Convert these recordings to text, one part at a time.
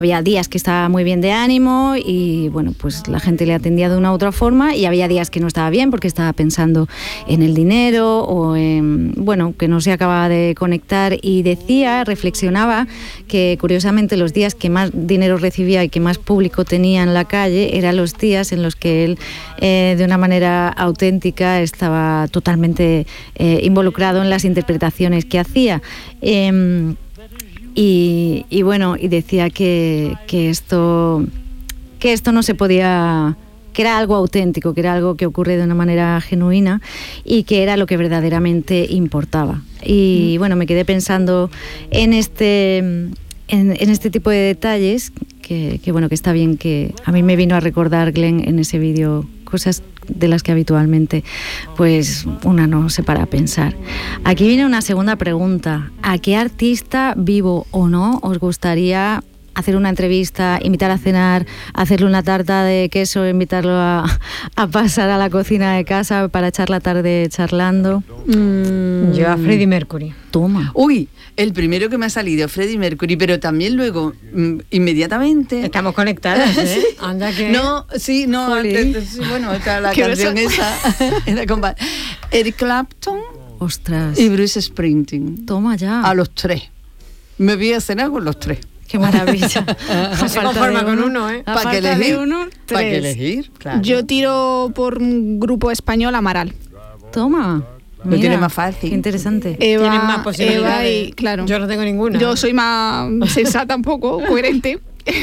Había días que estaba muy bien de ánimo y bueno, pues la gente le atendía de una u otra forma, y había días que no estaba bien porque estaba pensando en el dinero o en, bueno, que no se acababa de conectar, y reflexionaba que curiosamente los días que más dinero recibía y que más público tenía en la calle eran los días en los que él de una manera auténtica estaba totalmente involucrado en las interpretaciones que hacía. Y bueno, y decía que esto no se podía, que era algo auténtico, que era algo que ocurre de una manera genuina y que era lo que verdaderamente importaba. Y bueno, me quedé pensando en este tipo de detalles que bueno, que está bien, que a mí me vino a recordar Glenn en ese vídeo, cosas de las que habitualmente pues una no se para a pensar. Aquí viene una segunda pregunta. ¿A qué artista, vivo o no, os gustaría hacer una entrevista, invitar a cenar, hacerle una tarta de queso, invitarlo a pasar a la cocina de casa para echar la tarde charlando? Yo a Freddie Mercury. Toma. Uy, el primero que me ha salido, Freddie Mercury, pero también luego, inmediatamente... Estamos conectadas, ¿eh? Sí. Anda que... No, sí, no, sí, bueno, esta, la canción esa era con Eric Clapton. Ostras. Y Bruce Springsteen. Toma ya. A los tres. Me voy a cenar con los tres. Qué maravilla. Se conforma con uno, ¿eh? ¿Para qué elegir? ¿Para qué elegir? Claro. Yo tiro por un grupo español, Amaral. Toma. Lo tiene más fácil. Qué interesante. Eva, Tienen más posibilidades. Eva y, claro. Yo no tengo ninguna. Yo soy más sensata un poco, coherente.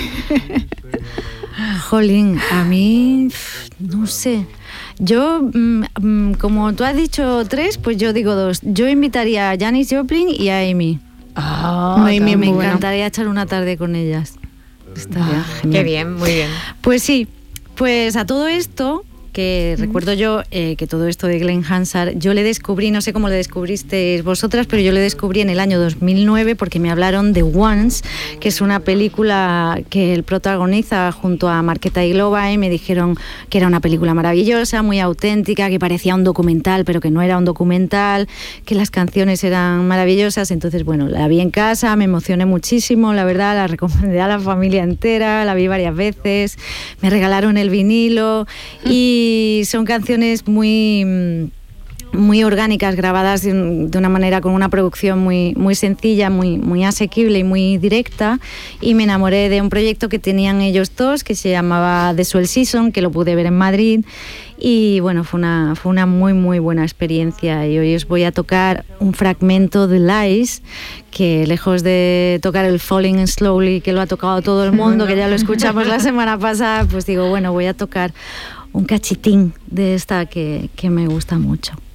Jolín, a mí no sé. Yo, como tú has dicho 3, pues yo digo 2. Yo invitaría a Janis Joplin y a Amy. Amy, me encantaría echar una tarde con ellas. Estaría genial. Qué bien, muy bien. Pues sí, pues a todo esto, que recuerdo yo que todo esto de Glenn Hansard, yo le descubrí, no sé cómo le descubristeis vosotras, pero yo le descubrí en el año 2009 porque me hablaron de Once, que es una película que él protagoniza junto a Markéta Iglova, y me dijeron que era una película maravillosa, muy auténtica, que parecía un documental, pero que no era un documental, que las canciones eran maravillosas. Entonces, bueno, la vi en casa, me emocioné muchísimo, la verdad, la recomendé a la familia entera, la vi varias veces, me regalaron el vinilo y son canciones muy orgánicas, grabadas de una manera, con una producción muy sencilla, muy asequible y muy directa, y me enamoré de un proyecto que tenían ellos dos que se llamaba The Swell Season, que lo pude ver en Madrid, y bueno, fue una muy buena experiencia. Y hoy os voy a tocar un fragmento de Lies, que lejos de tocar el Falling Slowly, que lo ha tocado todo el mundo, que ya lo escuchamos la semana pasada, pues digo, bueno, voy a tocar un cachitín de esta que me gusta mucho.